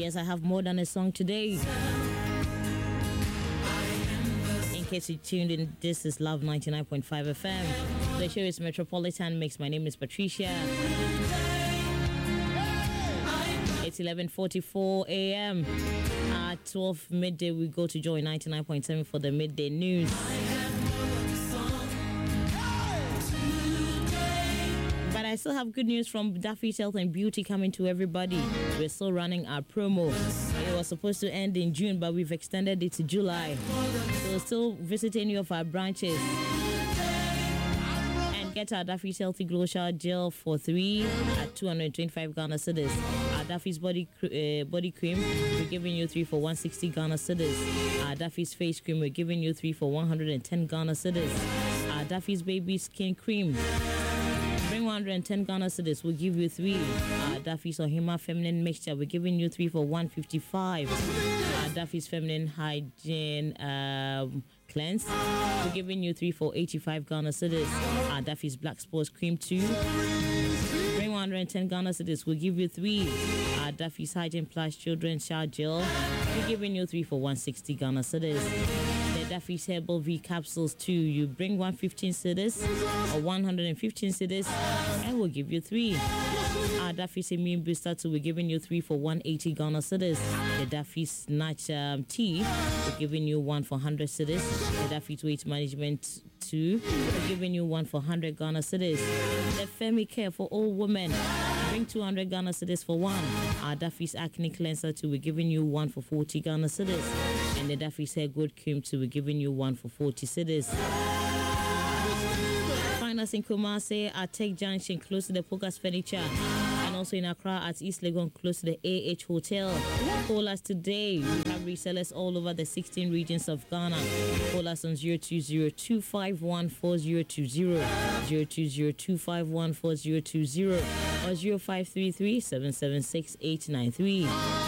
Yes, I have more than a song today. In case you tuned in, this is Love 99.5 FM. The show is Metropolitan Mix. My name is Patricia. It's 11:44 a.m. At 12 midday, we go to Joy 99.7 for the midday news. But I still have good news from Daffy's Health and Beauty coming to everybody. We're still running our promo. It was supposed to end in June, but we've extended it to July. So still visit any of our branches. And get our Daffy's Healthy Glow Shower Gel for 3 at 225 Ghana cedis. Our Daffy's body cream, we're giving you 3 for 160 Ghana cedis. Our Daffy's face cream, we're giving you 3 for 110 Ghana cedis. Our Daffy's baby skin cream, bring 110 Ghana cedis, we'll give you 3. Daffy's Ohima feminine mixture, we're giving you 3 for 155. Daffy's feminine hygiene cleanse, we're giving you 3 for 85 Ghana cedis. Daffy's black sports cream 2, bring 110 Ghana cedis, we'll give you 3. Daffy's hygiene plus children's shower gel, we're giving you 3 for 160 Ghana cedis. Daffy's Herbal V capsules 2. You bring 115 cedis or 115 cedis and we'll give you 3. Daffy's Immune Booster 2. We're giving you 3 for 180 Ghana cedis. The Daffy's Snatch Tea. We're giving you 1 for 100 cedis. The Daffy's Weight Management 2. We're giving you 1 for 100 Ghana cedis. The Femi Care for all women. Bring 200 Ghana cedis for 1. Daffy's Acne Cleanser 2. We're giving you 1 for 40 Ghana cedis. And the Daffy's Hair Good Cream 2, we're giving you 1 for 40 cedis. Find us in Kumasi at Tech Junction, close to the Pogas Furniture. And also in Accra at East Legon, close to the AH Hotel. Call us today. We have resellers all over the 16 regions of Ghana. Call us on 020-251-4020, 020-251-4020, or 0533-776-893.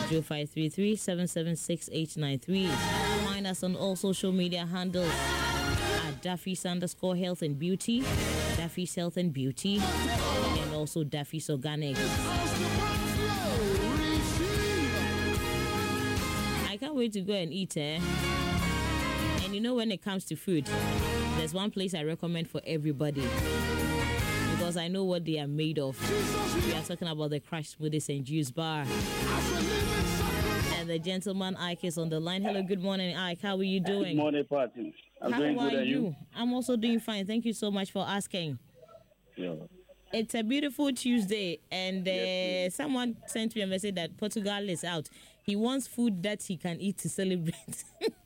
0533-776-893. Find us on all social media handles at Daffy's _Health and Beauty, Daffy's Health and Beauty, and also Daffy's Organic. I can't wait to go and eat, And you know, when it comes to food, there's one place I recommend for everybody, because I know what they are made of. We are talking about the Crash Smoothies and Juice Bar. And the gentleman Ike is on the line. Hello, good morning, Ike. How are you doing? Good morning, Patty. I'm doing good, and you? I'm also doing fine. Thank you so much for asking. Yeah. It's a beautiful Tuesday, and someone sent me a message that Portugal is out. He wants food that he can eat to celebrate.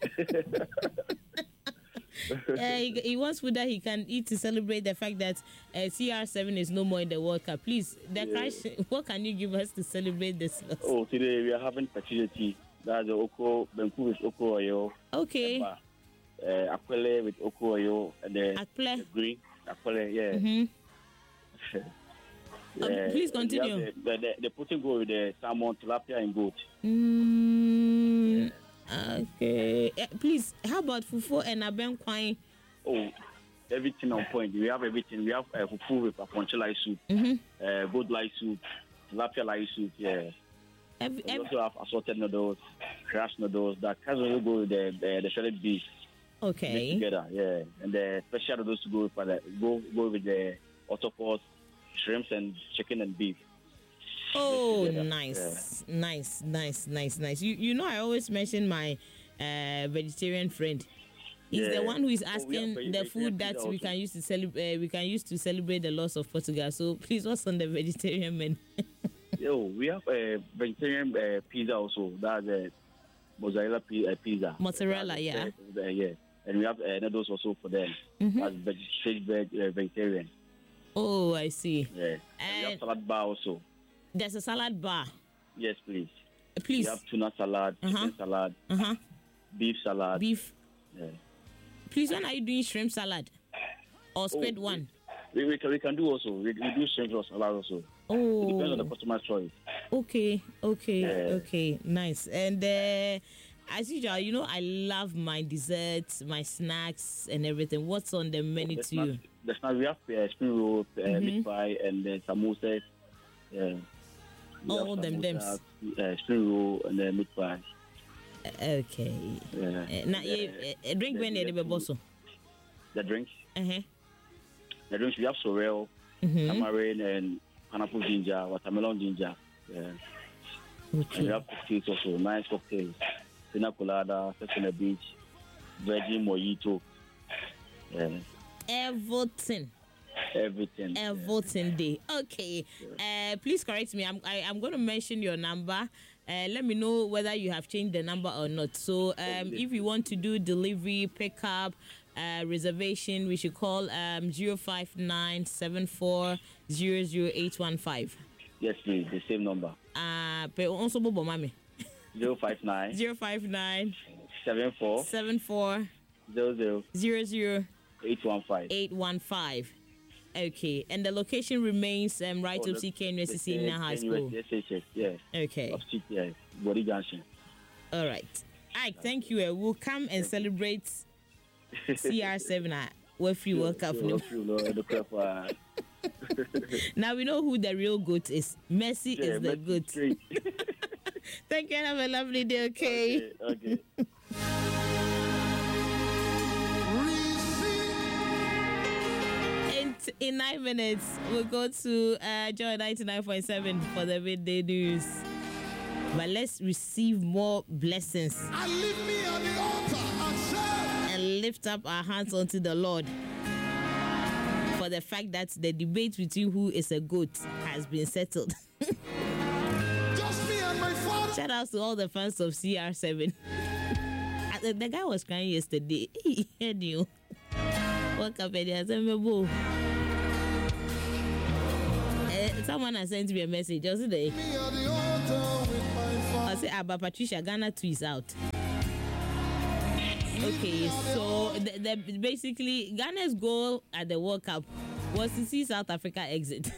He wants food that he can eat to celebrate the fact that CR7 is no more in the World Cup. Please, Crash, what can you give us to celebrate this loss? Oh, today we are having fertility. That's the Oko, Benku with Oko Oyo. Okay. Aquile with Oko Oyo. And the green. Aquile, yeah. Mm-hmm. Please continue. The putting go with the salmon, tilapia, and goat. Okay. Please, how about fufu and aben kwai? Oh, everything on point. We have everything. We have fufu with aponche light soup, goat light soup, tilapia light soup. Yeah. We also have assorted noodles, crash noodles that can only go with the shredded beef. Okay. Together, yeah, and the special noodles to go with the octopus, shrimps, and chicken and beef. Oh, nice. Yeah. Nice. You know, I always mention my vegetarian friend. He's the one who is asking the food that we can use to celebrate. We can use to celebrate the loss of Portugal. So please, what's on the vegetarian menu? We have a vegetarian pizza also. That's a mozzarella pizza. Mozzarella, yeah. Yeah, and we have noodles also for them. That's vegetarian. Oh, I see. Yeah, and we have salad bar also. There's a salad bar. Yes, please. Please. We have tuna salad, chicken salad, beef salad. Beef. Yeah. Please, when are you doing shrimp salad? Or squid one? We can do also. We do shrimp salad also. Oh. It depends on the customer's choice. Okay. Nice. And as usual, you know, I love my desserts, my snacks, and everything. What's on the menu to you? The snacks, we have spring roll, meat pie, and then samosas. all them. Spring roll and then meat pie. Okay. Now, drink when you're the bosso. The drinks? The drinks, we have sorrel, tamarind, and pineapple ginger, watermelon ginger. Okay. And we have cocktails also, nice cocktails. Pina colada, Sex on the Beach, Virgin Mojito. Everything day. Okay. Please correct me. I'm going to mention your number. Let me know whether you have changed the number or not. So if you want to do delivery, pickup, reservation, we should call 05974000815. Yes, please. The same number. But also Bobo Mami. 059 74 00 815. Okay, and the location remains right of CK University High School. Yes. Okay. Yes. Body Junction. All right. Thank you. We'll come and celebrate CR7 at Wefri World Cup. Now we know who the real goat is. Messi is the goat. Thank you and have a lovely day, okay? Okay. In 9 minutes, we'll go to Joy 99.7 for the midday news. But let's receive more blessings. And leave me on the altar and lift up our hands unto the Lord for the fact that the debate between who is a goat has been settled. Just me and my father. Shout out to all the fans of CR7. The guy was crying yesterday. He heard you. Woke up and he has a someone has sent me a message yesterday. I say, Abba Patricia, Ghana 2 is out. Okay, so basically, Ghana's goal at the World Cup was to see South Africa exit.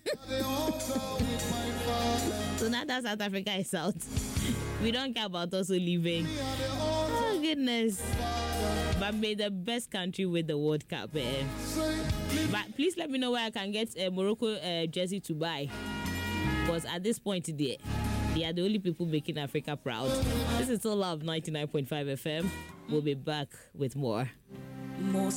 So now that South Africa is out, we don't care about also leaving. Oh, goodness. But may the best country win the World Cup. But please let me know where I can get a Morocco jersey to buy. Because at this point, they are the only people making Africa proud. This is Soul Love 99.5 FM. We'll be back with more.